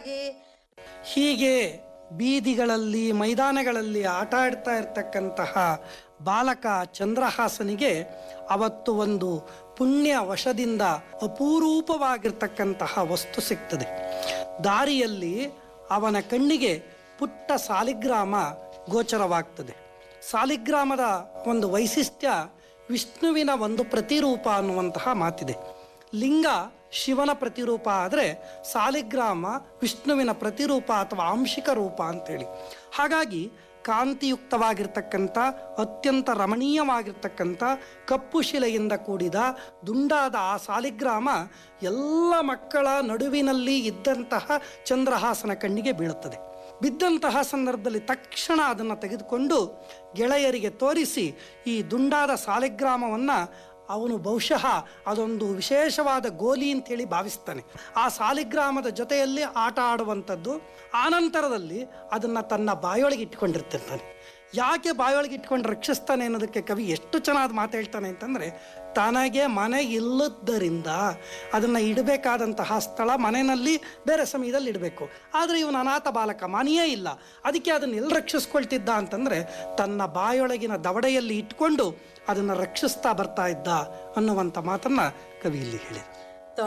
ಹಾಗೆ ಹೀಗೆ ಬೀದಿಗಳಲ್ಲಿ ಮೈದಾನಗಳಲ್ಲಿ ಆಟ ಆಡ್ತಾ ಇರ್ತಕ್ಕಂತಹ ಬಾಲಕ ಚಂದ್ರಹಾಸನಿಗೆ ಅವತ್ತು ಒಂದು ಪುಣ್ಯ ವಶದಿಂದ ಅಪೂರೂಪವಾಗಿರ್ತಕ್ಕಂತಹ ವಸ್ತು ಸಿಗ್ತದೆ. ದಾರಿಯಲ್ಲಿ ಅವನ ಕಣ್ಣಿಗೆ ಪುಟ್ಟ ಸಾಲಿಗ್ರಾಮ ಗೋಚರವಾಗ್ತದೆ. ಸಾಲಿಗ್ರಾಮದ ಒಂದು ವೈಶಿಷ್ಟ್ಯ ವಿಷ್ಣುವಿನ ಒಂದು ಪ್ರತಿರೂಪ ಅನ್ನುವಂತಹ ಮಾತಿದೆ. ಲಿಂಗ ಶಿವನ ಪ್ರತಿರೂಪ ಆದರೆ ಸಾಲಿಗ್ರಾಮ ವಿಷ್ಣುವಿನ ಪ್ರತಿರೂಪ ಅಥವಾ ಆಂಶಿಕ ರೂಪ ಅಂತೇಳಿ. ಹಾಗಾಗಿ ಕಾಂತಿಯುಕ್ತವಾಗಿರ್ತಕ್ಕಂಥ ಅತ್ಯಂತ ರಮಣೀಯವಾಗಿರ್ತಕ್ಕಂಥ ಕಪ್ಪು ಶಿಲೆಯಿಂದ ಕೂಡಿದ ದುಂಡಾದ ಆ ಸಾಲಿಗ್ರಾಮ ಎಲ್ಲ ಮಕ್ಕಳ ನಡುವಿನಲ್ಲಿ ಇದ್ದಂತಹ ಚಂದ್ರಹಾಸನ ಕಣ್ಣಿಗೆ ಬೀಳುತ್ತದೆ. ಬಿದ್ದಂತಹ ಸಂದರ್ಭದಲ್ಲಿ ತಕ್ಷಣ ಅದನ್ನು ತೆಗೆದುಕೊಂಡು ಗೆಳೆಯರಿಗೆ ತೋರಿಸಿ ಈ ದುಂಡಾದ ಸಾಲಿಗ್ರಾಮವನ್ನು ಅವನು ಬಹುಶಃ ಅದೊಂದು ವಿಶೇಷವಾದ ಗೋಲಿ ಅಂತೇಳಿ ಭಾವಿಸ್ತಾನೆ. ಆ ಸಾಲಿಗ್ರಾಮದ ಜೊತೆಯಲ್ಲಿ ಆಟ ಆಡುವಂಥದ್ದು. ಆನಂತರದಲ್ಲಿ ಅದನ್ನು ತನ್ನ ಬಾಯೊಳಗೆ ಇಟ್ಕೊಂಡಿರ್ತಿರ್ತಾನೆ. ಯಾಕೆ ಬಾಯೊಳಗೆ ಇಟ್ಕೊಂಡು ರಕ್ಷಿಸ್ತಾನೆ ಅನ್ನೋದಕ್ಕೆ ಕವಿ ಎಷ್ಟು ಚೆನ್ನಾಗಿ ಮಾತಾಡ್ತಾನೆ ಅಂತಂದರೆ, ತನಗೆ ಮನೆ ಇಲ್ಲದ್ದರಿಂದ ಅದನ್ನು ಇಡಬೇಕಾದಂತಹ ಸ್ಥಳ ಮನೆಯಲ್ಲಿ ಬೇರೆ ಸಮಯದಲ್ಲಿ ಇಡಬೇಕು. ಆದರೆ ಇವನು ಅನಾಥ ಬಾಲಕ, ಮನೆಯೇ ಇಲ್ಲ. ಅದಕ್ಕೆ ಅದನ್ನು ಎಲ್ಲಿ ರಕ್ಷಿಸ್ಕೊಳ್ತಿದ್ದ ಅಂತಂದರೆ ತನ್ನ ಬಾಯೊಳಗಿನ ದವಡೆಯಲ್ಲಿ ಇಟ್ಕೊಂಡು ಅದನ್ನು ರಕ್ಷಿಸ್ತಾ ಬರ್ತಾ ಇದ್ದ ಅನ್ನುವಂಥ ಮಾತನ್ನು ಕವಿ ಇಲ್ಲಿ ಹೇಳಿದ.